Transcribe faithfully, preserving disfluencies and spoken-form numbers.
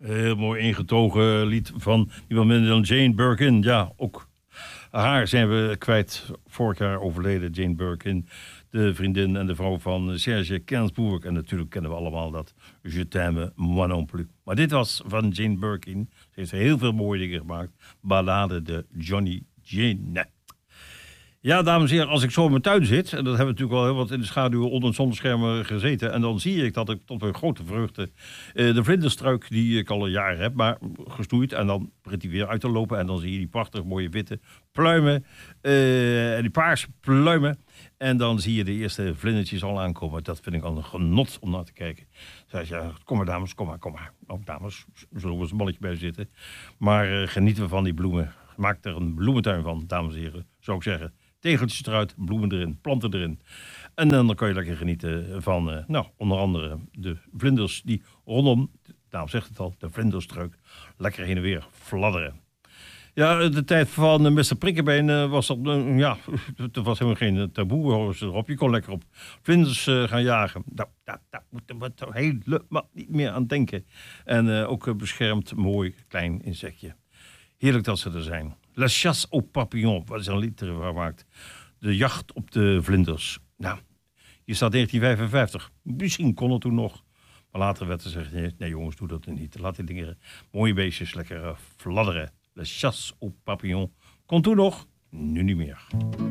Heel mooi ingetogen lied van niemand minder dan Jane Birkin. Ja, ook haar zijn we kwijt. Vorig jaar overleden Jane Birkin. De vriendin en de vrouw van Serge Gainsbourg. En natuurlijk kennen we allemaal dat Je t'aime, moi non plus. Maar dit was van Jane Birkin. Ze heeft heel veel mooie dingen gemaakt. Ballade de Johnny Jane. Ja, dames en heren, als ik zo in mijn tuin zit... en dat hebben we natuurlijk al heel wat in de schaduw onder het zonnescherm gezeten... en dan zie ik dat ik tot mijn grote vreugde... Uh, de vlinderstruik die ik al een jaar heb, maar gestoeid... en dan begint hij weer uit te lopen... en dan zie je die prachtig mooie witte pluimen... Uh, en die paarse pluimen... en dan zie je de eerste vlindertjes al aankomen. Dat vind ik al een genot om naar te kijken. Zei ze, ja, kom maar dames, kom maar, kom maar. Oh, dames, zullen we eens een balletje bij zitten. Maar uh, genieten we van die bloemen. Maak er een bloementuin van, dames en heren, zou ik zeggen. Tegeltjes eruit, bloemen erin, planten erin. En dan kan je lekker genieten van, uh, nou, onder andere de vlinders die rondom, de naam zegt het al, de vlinderstruik, lekker heen en weer fladderen. Ja, de tijd van uh, mister Prikkenbeen uh, was dat, uh, ja, er was helemaal geen taboe erop. Je kon lekker op vlinders uh, gaan jagen. Nou, daar, daar moeten we toch helemaal niet meer aan denken. En uh, ook uh, beschermd, mooi, klein insectje. Heerlijk dat ze er zijn. La chasse aux papillons, wat is een lied ervan gemaakt. De jacht op de vlinders. Nou, hier staat negentien vijfenvijftig. Misschien kon het toen nog. Maar later werd er gezegd, nee, nee jongens, doe dat niet. Laat die dingen, mooie beestjes, lekker uh, fladderen. La chasse aux papillons. Kon toen nog, nu niet meer.